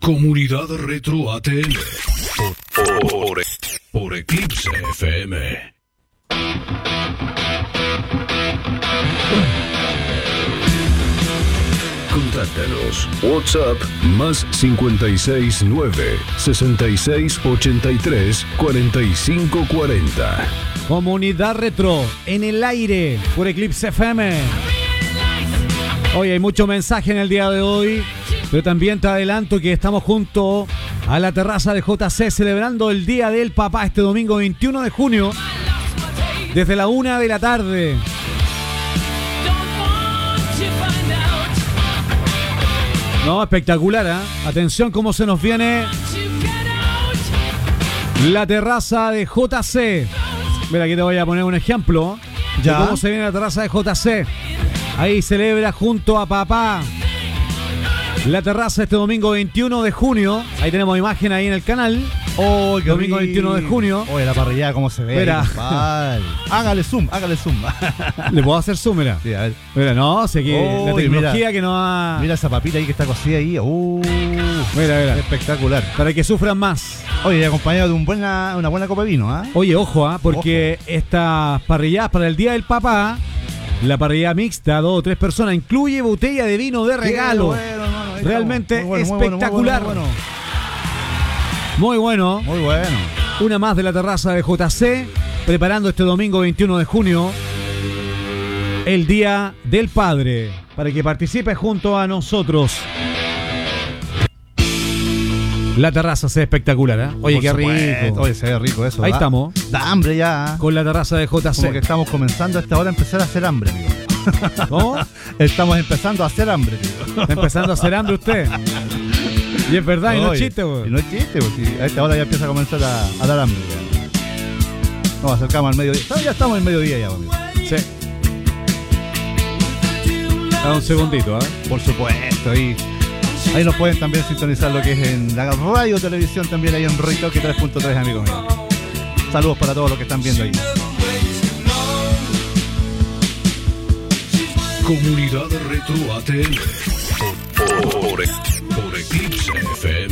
Comunidad Retro ATL por Eclipse FM. Contáctanos. WhatsApp más 569-6683-4540. Comunidad Retro en el aire por Eclipse FM. Hoy hay mucho mensaje en el día de hoy, pero también te adelanto que estamos junto a la terraza de JC celebrando el Día del Papá este domingo 21 de junio desde la 1 de la tarde. No, espectacular, ¿eh? Atención cómo se nos viene la terraza de JC. Mira, aquí te voy a poner un ejemplo de cómo se viene la terraza de JC. Ahí celebra junto a papá la terraza este domingo 21 de junio. Ahí tenemos imagen ahí en el canal. Oh, domingo 21 de junio. Oye, la parrillada cómo se ve. Mira. Hágale zoom. ¿Le puedo hacer zoom, mira? Sí, a ver. Mira, no, si aquí la tecnología mira, que no ha... Mira esa papita ahí que está cocida ahí. Mira. Espectacular. Para que sufran más. Oye, acompañado de una buena copa de vino, ¿ah? Oye, ojo, porque estas parrilladas para el Día del Papá, la parrillada mixta, 2 o 3 personas, incluye botella de vino de regalo. Bueno, hermano, realmente muy bueno, espectacular. Muy bueno. Una más de la terraza de JC, preparando este domingo 21 de junio el Día del Padre, para que participe junto a nosotros. La terraza se ve espectacular, ¿eh? Oye, qué rico. Oye, se ve rico eso. Ahí estamos. Da hambre ya. Con la terraza de JC. Como que estamos comenzando a esta hora a empezar a hacer hambre, amigo. ¿Cómo? Estamos empezando a hacer hambre, amigo. ¿Está empezando a hacer hambre usted? Y es verdad, y no es chiste, güey. Y no es chiste, güey. A esta hora ya empieza a comenzar a dar hambre. Ya. Nos acercamos al mediodía. Ya estamos en mediodía ya, amigo. Sí. Da un segundito, ¿eh? Por supuesto, ahí nos pueden también sintonizar lo que es en la radio televisión, también ahí en Ritoque 3.3, amigos míos. Saludos para todos los que están viendo ahí. Comunidad Retro ATL por Eclipse FM.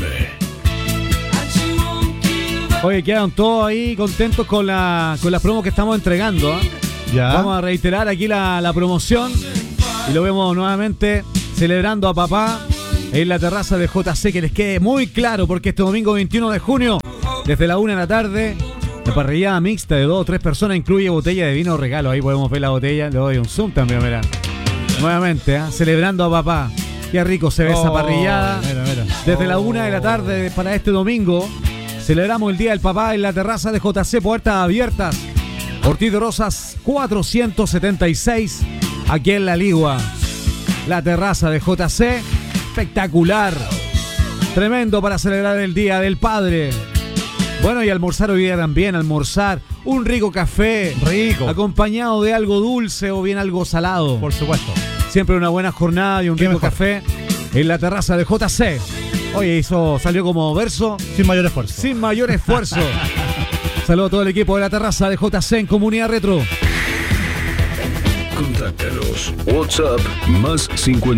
Oye, quedan todos ahí contentos con las promos que estamos entregando, ¿eh? Ya. Vamos a reiterar aquí la promoción y lo vemos nuevamente celebrando a papá en la terraza de JC, que les quede muy claro, porque este domingo 21 de junio, desde la 1 de la tarde, la parrillada mixta de 2 o 3 personas incluye botella de vino regalo. Ahí podemos ver la botella, le doy un zoom también, mira. Nuevamente, celebrando a papá. Qué rico se ve esa parrillada. Mira. Desde la 1 de la tarde para este domingo, celebramos el Día del Papá en la terraza de JC, puertas abiertas. Ortiz de Rosas 476, aquí en La Ligua. La terraza de JC, espectacular. Tremendo para celebrar el Día del Padre. Bueno, y almorzar hoy día también, almorzar un rico café. Rico. Acompañado de algo dulce o bien algo salado. Por supuesto. Siempre una buena jornada y un rico café en la terraza de JC. Oye, salió como verso. Sin mayor esfuerzo. Saludos a todo el equipo de la terraza de JC en Comunidad Retro. Contáctanos. WhatsApp más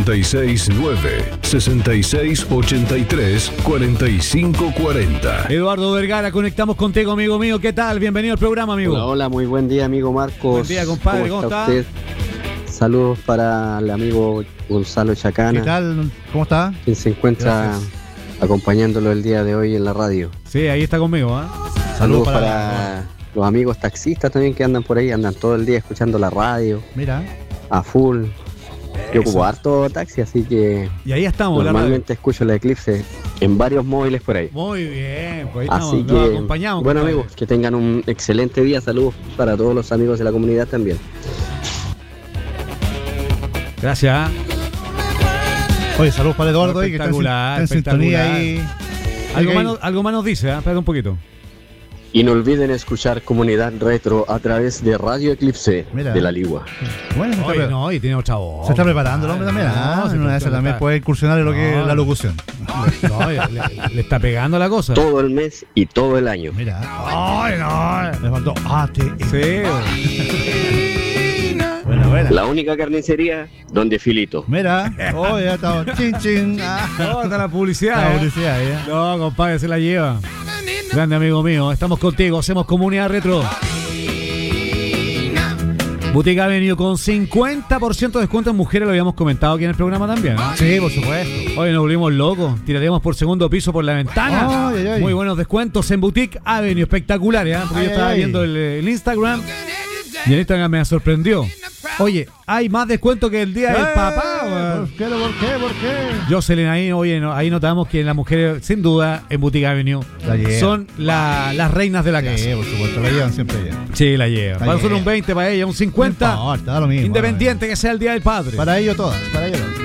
569-6683-4540. Eduardo Vergara, conectamos contigo, amigo mío. ¿Qué tal? Bienvenido al programa, amigo. Hola, muy buen día, amigo Marcos. Buen día, compadre. ¿Cómo está? Usted? Saludos para el amigo Gonzalo Chacana. ¿Qué tal? ¿Cómo está? Quien se encuentra acompañándolo el día de hoy en la radio. Sí, ahí está conmigo, ¿eh? Saludos para los amigos taxistas también que andan por ahí, andan todo el día escuchando la radio. Mira. A full. Yo ocupo harto taxi, así que y ahí estamos, normalmente escucho la Eclipse en varios móviles por ahí. Muy bien, pues ahí así estamos, que, nos acompañamos. bueno, compadre. amigos, que tengan un excelente día. Saludos para todos los amigos de la comunidad también. Gracias. Oye, saludos para Eduardo ahí, que está en sintonía ahí. Algo más nos dice, espera un poquito. Y no olviden escuchar Comunidad Retro a través de Radio Eclipse. Mira. De La Ligua. Bueno, y tiene otra voz. Se está preparando el hombre también. En una de esas también puede incursionar en lo que es la locución. No, le está pegando la cosa. Todo el mes y todo el año. Mira. Ay, no. Le faltó ATE. Sí. Bueno. Buena. La única carnicería donde Filito. Mira, oh, ya está. Chin, chin. No, está la publicidad. La publicidad, ya. No, compadre, se la lleva. Grande amigo mío, estamos contigo, hacemos comunidad retro. Boutique Avenue con 50% de descuento en mujeres, lo habíamos comentado aquí en el programa también, ¿no? Sí, por supuesto. Hoy nos volvimos locos, tiraremos por segundo piso por la ventana. Ay, ay, ay. Muy buenos descuentos en Boutique Avenue, espectaculares, ¿eh? Porque Ay, yo estaba ay. viendo el Instagram y el Instagram me sorprendió. Oye, hay más descuento que el día del papá, weón. ¿Por qué? Jocelyn, ahí, oye, ahí notamos que las mujeres, sin duda, en Boutique Avenue, La llevan. son las reinas de la casa. Sí, por supuesto, la llevan siempre ella. Sí, la lleva. La Para nosotros lleva. un 20, para ella un 50. No importa, da lo mismo. Independiente que sea el Día del Padre. Para ello todas, para ello todas.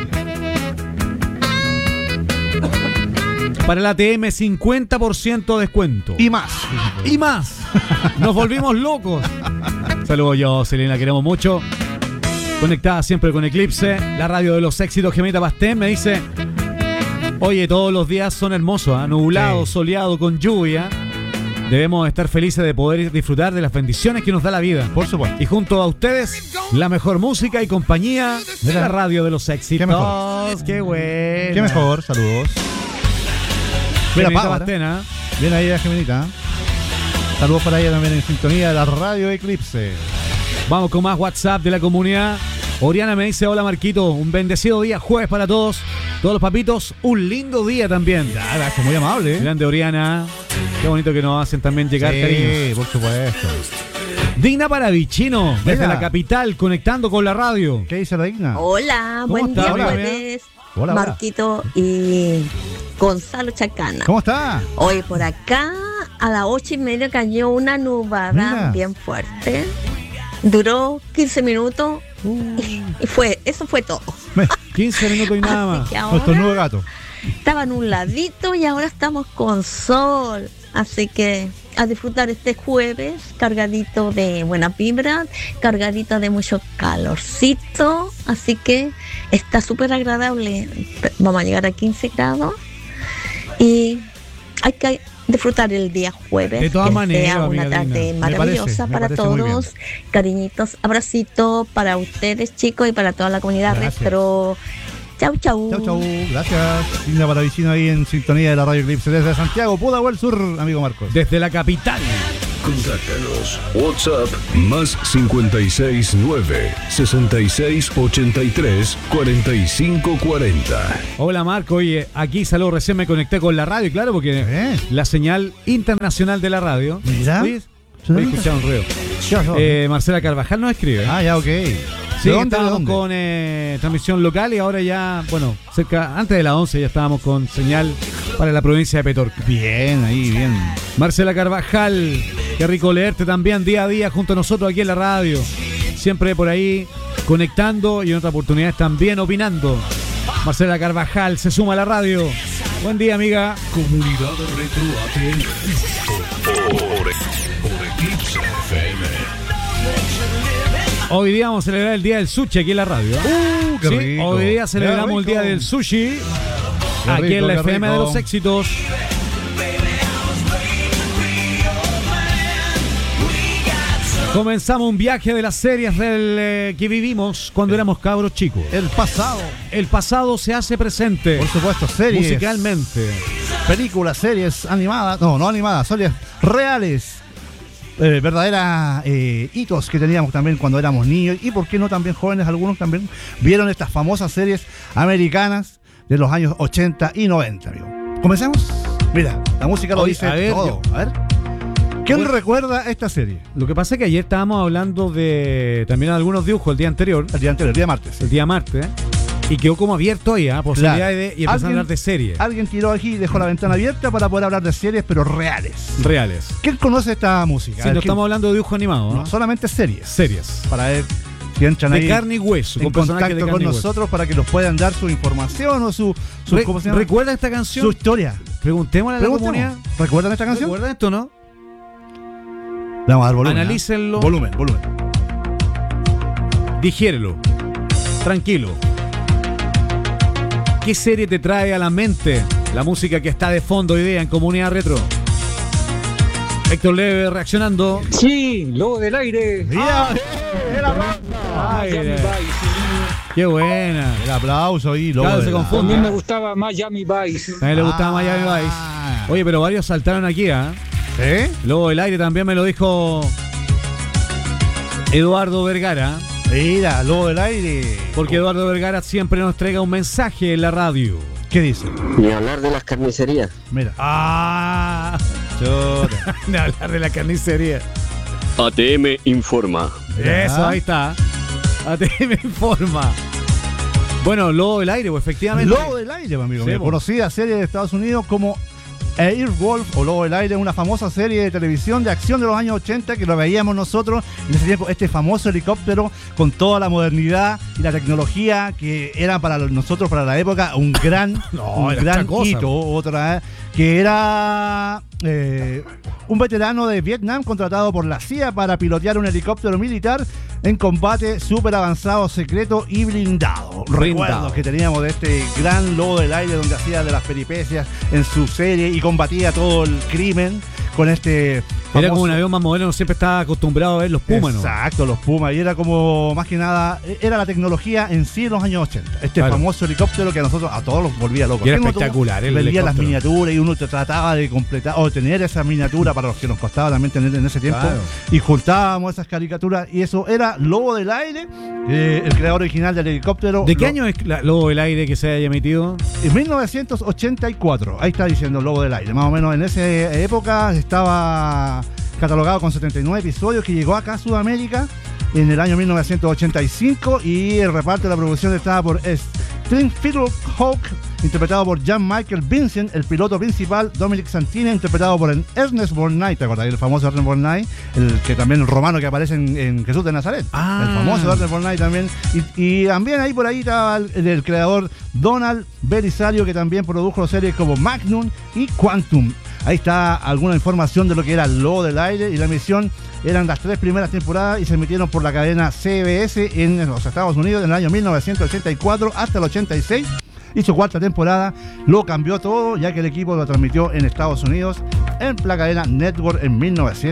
Para el ATM, 50% de descuento. Y más. Y más. Nos volvimos locos. Saludos, Jocelyn, la queremos mucho. Conectada siempre con Eclipse, la radio de los éxitos. Gemita Pastén me dice: oye, todos los días son hermosos, ¿eh? Nublado, Sí. soleado, con lluvia. Debemos estar felices de poder disfrutar de las bendiciones que nos da la vida. Por supuesto. Y junto a ustedes, la mejor música y compañía de Mira. la radio de los éxitos. Qué mejor. Qué bueno. Qué mejor, saludos. Mira, Gemita Pau, Pastén, ¿eh? Bien ahí la Geminita. Saludos para ella también en sintonía de la radio Eclipse. Vamos con más WhatsApp de la comunidad. Oriana me dice: hola Marquito, un bendecido día jueves para todos. Todos los papitos, un lindo día también. Ya, gracias, muy amable. Grande Oriana. Qué bonito que nos hacen también llegar, cariños. Sí, por supuesto. Digna Paravicino, desde Mira. la capital, conectando con la radio. ¿Qué dice la Digna? Hola, ¿Cómo buen está? día Hola, jueves. Hola, hola. Marquito y Gonzalo Chacana. ¿Cómo está? Hoy por acá a las 8:30 cayó una nubada Mira. bien fuerte. Duró 15 minutos y eso fue todo. 15 minutos y nada más. Así que Nuestro ahora nuevo gato. estaba nubladito y ahora estamos con sol. Así que a disfrutar este jueves cargadito de buena vibra, cargadito de mucho calorcito. Así que está súper agradable. Vamos a llegar a 15 grados y hay que disfrutar el día jueves. De todas que maneras, sea amiga una tarde Digna. maravillosa Me para parece muy bien. todos. Cariñitos, abracitos para ustedes, chicos, y para toda la comunidad Gracias. retro. Chau, chau. Chau, chau. Gracias. Digna Paravicino ahí en sintonía de la radio Eclipse desde Santiago, Pudahuel Sur, amigo Marcos. Desde la capital. Contáctanos. WhatsApp más 569 6683 4540. Hola Marco, oye, aquí saludos, recién me conecté con la radio, claro, porque la señal internacional de la radio. Mira. Oye, voy a escuchar un ruido. Marcela Carvajal nos escribe. Ah, ya, ok. Sí, ¿De dónde, estábamos de dónde? con transmisión local y ahora ya, bueno, antes de las 11 ya estábamos con señal para la provincia de Petorca. Bien, ahí, bien. Marcela Carvajal, qué rico leerte también día a día junto a nosotros aquí en la radio. Siempre por ahí conectando y en otras oportunidades también opinando. Marcela Carvajal se suma a la radio. Buen día, amiga. Comunidad Retro ATM. Por Eclipse FM. Hoy día vamos a celebrar el día del sushi aquí en la radio. Qué Sí, rico. hoy día celebramos Qué el día rico. del sushi Qué aquí rico, en la qué FM de rico. los éxitos. Comenzamos un viaje de las series que vivimos cuando éramos cabros chicos. El pasado. El pasado se hace presente Por supuesto, series. musicalmente. Películas, series animadas. No animadas, series reales. Verdaderas hitos que teníamos también cuando éramos niños. Y por qué no también jóvenes, algunos también vieron estas famosas series americanas de los años 80 y 90, amigo. ¿Comencemos? Mira, la música lo Oye, dice a ver, todo. A ver. ¿Quién Bueno, recuerda esta serie? Lo que pasa es que ayer estábamos hablando de también algunos dibujos el día anterior, El día anterior, el día martes. el día martes, y quedó como abierto ahí, posibilidades de y empezar a Alguien- hablar de series Alguien tiró aquí y dejó la ventana abierta para poder hablar de series, pero reales. reales. ¿Quién conoce esta música? Si A ver, no ¿quién? estamos hablando de dibujos animados, No, ¿no? solamente series. Series. Para ver si entran De ahí carne y hueso, en con personajes de contacto carne con y hueso. nosotros para que nos puedan dar su información o su ¿cómo se llama? ¿Recuerda esta Su canción? historia. Preguntémosle a la comunidad. Preguntemos. ¿Recuerdan esta canción? ¿Recuerdan esto, no? Le vamos a dar volumen. Analícenlo. Volumen. Digiérelo. Tranquilo. ¿Qué serie te trae a la mente la música que está de fondo hoy día en Comunidad Retro? Héctor Leve reaccionando. Sí, lobo del aire. Mira, El aplauso. Miami Vice. Qué buena. El aplauso y luego. Claro, se confunde. También me gustaba Miami Vice. A mí le gustaba Miami Vice. Oye, pero varios saltaron aquí, ¿ah? ¿Sí? Luego el aire también me lo dijo Eduardo Vergara. Mira, Lobo del Aire. Porque Eduardo Vergara siempre nos entrega un mensaje en la radio. ¿Qué dice? Ni hablar de las carnicerías. Mira. ¡Ah! Chuta. De hablar de la carnicería. ATM informa. Eso, ahí está. ATM informa. Bueno, Lobo del Aire, pues efectivamente. Lobo del Aire, amigo Sí, mío. po. Conocida serie de Estados Unidos como Airwolf o Lobo del Aire, una famosa serie de televisión de acción de los años 80 que lo veíamos nosotros en ese tiempo, este famoso helicóptero con toda la modernidad y la tecnología que era para nosotros, para la época, un gran, No, un era gran otra cosa. hito, que era un veterano de Vietnam contratado por la CIA para pilotear un helicóptero militar en combate súper avanzado, secreto y blindado. Recuerdos que teníamos de este gran Lobo del Aire donde hacía de las peripecias en su serie y combatía todo el crimen con este Era como un avión más moderno, siempre estaba acostumbrado a ver los Pumas, ¿no? Exacto, los Pumas. Y era como, más que nada, era la tecnología en sí en los años 80. Este Claro. famoso helicóptero que a nosotros, a todos los volvía locos. Y era ¿Quién no tuvo? espectacular el Vendía las helicóptero. miniaturas y uno trataba de completar o tener esa miniatura para los que nos costaba también tener en ese tiempo. Claro. Y juntábamos esas caricaturas y eso era Lobo del Aire, el creador original del helicóptero. ¿De qué año es Lobo del Aire que se haya emitido? En 1984, ahí está diciendo Lobo del Aire. Más o menos en esa época estaba catalogado con 79 episodios, que llegó acá a Sudamérica en el año 1985 y el reparto de la producción estaba por Stringfield Hawk, interpretado por Jean-Michael Vincent, el piloto principal Dominic Santini, interpretado por Ernest Borgnine, ¿te acordás? El famoso Ernest Borgnine, el que también el romano que aparece en Jesús de Nazaret, Ah. el famoso Ernest Borgnine también, y también ahí por ahí estaba el creador Donald Belisario, que también produjo series como Magnum y Quantum. Ahí está alguna información de lo que era Lobo del Aire, y la emisión eran las 3 primeras temporadas y se emitieron por la cadena CBS en los Estados Unidos en el año 1984 hasta el 86. Y su cuarta temporada lo cambió todo, ya que el equipo lo transmitió en Estados Unidos en la cadena Network en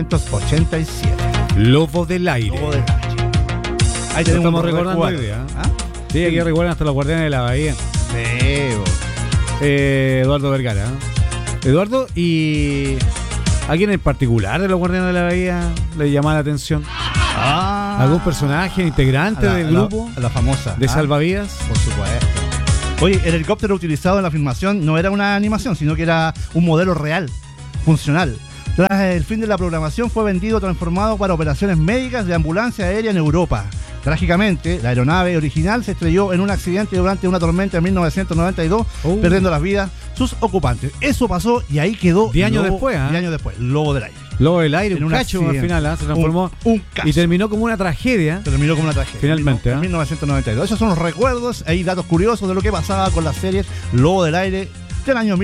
1987. Lobo del Aire. Lobo del Aire. Ahí Lo tenemos estamos un recordando recuerdo. hoy día, ¿eh? ¿Ah? Sí, aquí recuerdan hasta los Guardianes de la Bahía. Sí, bo. Eduardo Vergara. Eduardo, ¿y a quién en particular de los Guardianes de la Bahía le llamaba la atención? Ah. ¿Algún personaje integrante del grupo La famosa. de Ah, salvavidas? Por supuesto. Oye, el helicóptero utilizado en la filmación no era una animación, sino que era un modelo real, funcional. Tras el fin de la programación fue vendido, transformado para operaciones médicas de ambulancia aérea en Europa. Trágicamente, la aeronave original se estrelló en un accidente durante una tormenta en 1992, perdiendo las vidas sus ocupantes. Eso pasó y ahí quedó. 10 años Lobo- después, ¿ah? 10 años después, Lobo del Aire. Lobo del Aire, En un un cacho al accidente. final, ¿ah? Se transformó Un caso. y terminó como una tragedia. Terminó como una tragedia. Finalmente, En ¿eh? 1992. Esos son los recuerdos, hay datos curiosos de lo que pasaba con las series Lobo del Aire del año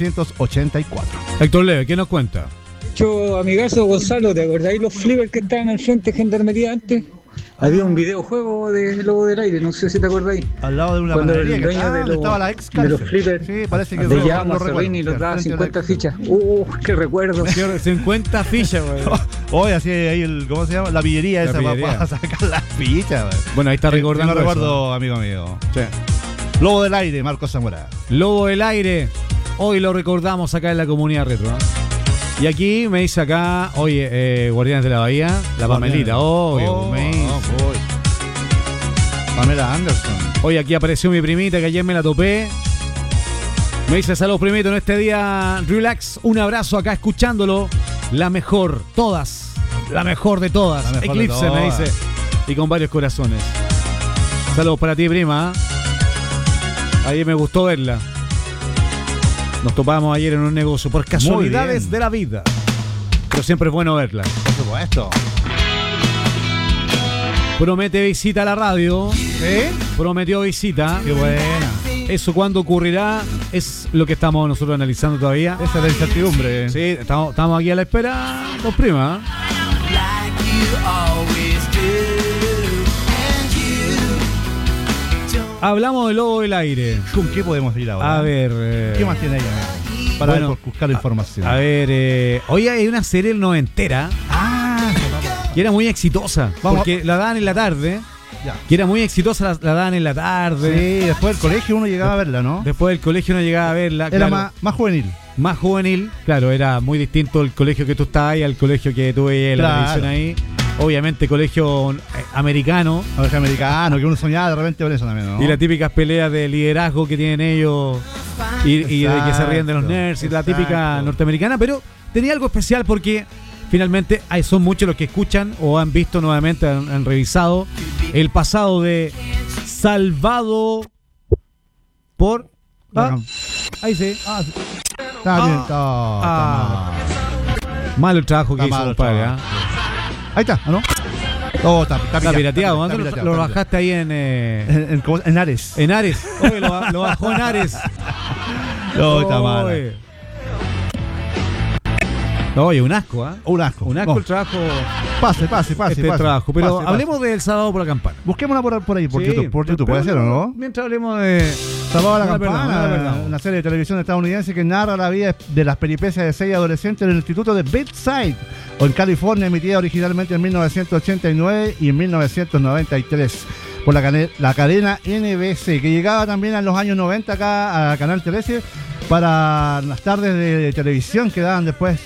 1984. Héctor Leve, ¿qué nos cuenta? Yo, amigazo Gonzalo, ¿te acordáis los flippers que estaban al frente de Gendarmería antes? Había un videojuego de Lobo del Aire, no sé si te acordáis. Al lado de una Cuando panadería el que dueño de donde los- estaba la ex de los cárcel. flippers, Sí, parece que le lo llevábamos a recuerdo. Serrín y los daba Frente a la 50 ex- fichas. ¡Qué recuerdo! 50 fichas, güey. Hoy así ahí ¿cómo se llama? La pillería La esa pillería. para sacar las fichas. güey. Bueno, ahí está recordando No eso. recuerdo, amigo mío. Sí. Lobo del Aire, Marcos Zamora. Lobo del Aire. Hoy lo recordamos acá en la comunidad retro, ¿eh? Y aquí me dice acá, oye, Guardianes de la Bahía, la Pamelita, obvio, me dice. Pamela Anderson. Hoy aquí apareció mi primita que ayer me la topé. Me dice, saludos primito en este día relax. Un abrazo acá escuchándolo. La mejor, todas. La mejor de todas. La mejor de Eclipse me todas. dice. Y con varios corazones. Saludos para ti, prima. Ayer me gustó verla. Nos topamos ayer en un negocio por casualidades bien. de la vida. Pero siempre es bueno verla. Por supuesto. Promete visita a la radio. ¿Sí? Prometió visita. Qué buena. Eso cuándo ocurrirá es lo que estamos nosotros analizando todavía. Esa es la incertidumbre. Sí, estamos aquí a la espera, con prima. Hablamos del Lobo del Aire. ¿Con qué podemos ir ahora? A ver. ¿Qué más tiene ella? Para Bueno, buscar la información. A ver, hoy hay una serie noventera. Ah, que era muy exitosa. Vamos. Porque la daban en la tarde. Ya. Que era muy exitosa, la daban en la tarde. Sí, después del colegio uno llegaba a verla, ¿no? Después del colegio no llegaba a verla. Era claro, más juvenil. más juvenil. Claro, era muy distinto el colegio que tú estabas ahí al colegio que tuve en la Claro. televisión ahí. Obviamente colegio americano. Colegio americano, que uno soñaba de repente con eso también, ¿no? Y las típicas peleas de liderazgo que tienen ellos y de que se ríen de los nerds y la típica Exacto. norteamericana, pero tenía algo especial porque finalmente son muchos los que escuchan o han visto nuevamente, han revisado el pasado de Salvado por... ahí sí. Está bien, está Malo el trabajo que Está hizo, malo el compadre. trabajo. Ahí está, ¿o no? Oh, está Está pirateado, ¿no? está Lo bajaste ahí en en Ares. Ares. Oye, lo bajó en Ares. No, está mal. Oye, un asco, ¿ah? Un asco. Un asco No. el trabajo, Pase. trabajo. Pero Pase. hablemos del Sábado por la Campana. Busquémosla por ahí, por Sí, YouTube. Por YouTube, pero puede ser, ¿o no? Mientras hablemos de... Salvado a la No la perdamos, Campana, no la perdamos. una serie de televisión estadounidense que narra la vida de las peripecias de 6 adolescentes en el instituto de Bedside, o en California, emitida originalmente en 1989 y en 1993 por la cadena NBC, que llegaba también en los años 90 acá a Canal 13 para las tardes de televisión que daban después.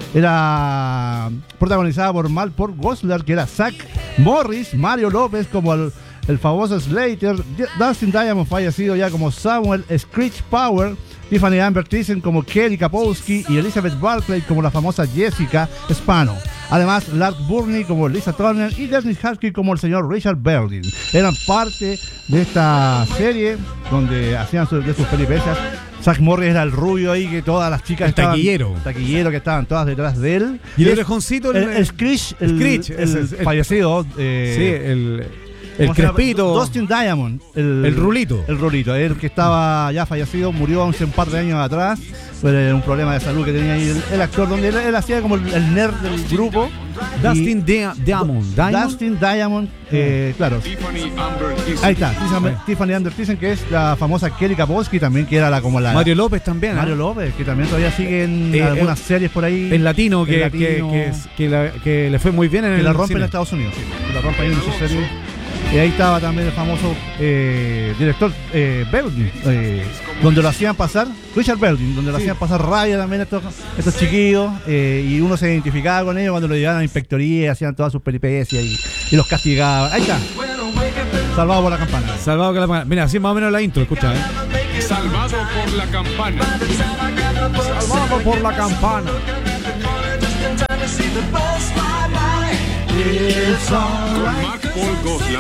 Era protagonizada por Malport Goslar, que era Zach Morris, Mario López como el famoso Slater, Dustin Diamond fallecido ya como Samuel Screech Power, Tiffany Amber Thiessen como Kelly Kapowski y Elizabeth Barclay como la famosa Jessica Spano. Además, Lark Burney como Lisa Turner y Dennis Husky como el señor Richard Berlin. Eran parte de esta serie donde hacían de sus peripecias. Zach Morris era el rubio ahí que todas las chicas El estaban... taquillero. Taquillero que estaban todas detrás de él. Y el orejoncito... El Screech, Screech, el ese es- fallecido. Sí, el ¿cómo se llama? crespito. Dustin Diamond. El rulito. El rulito. El que estaba ya fallecido, murió hace un par de años atrás. Por un problema de salud que tenía ahí el actor, donde él hacía como el nerd del grupo. Dustin Diamond. Dustin Diamond, claro. Ahí está, Tiffany Amber Thiessen, que es la famosa Kelly Kapowski también, que era como la... Mario López también. Mario López, que también todavía sigue en algunas series por ahí. En latino, En latino. que le fue muy bien en que el la rompe cine. en Estados Unidos, sí, que la rompe ahí en su serie. Y ahí estaba también el famoso director Berlin, donde lo hacían pasar, Richard Berlin, donde lo hacían pasar rabia también estos chiquillos, y uno se identificaba con ellos cuando lo llevaban a la inspectoría, hacían todas sus peripecias y los castigaban. Ahí está, salvado por la campana. Salvado que la... Mira, así más o menos la intro, escucha, Salvado por la campana. Salvado por la campana. Con Mark Paul Goslar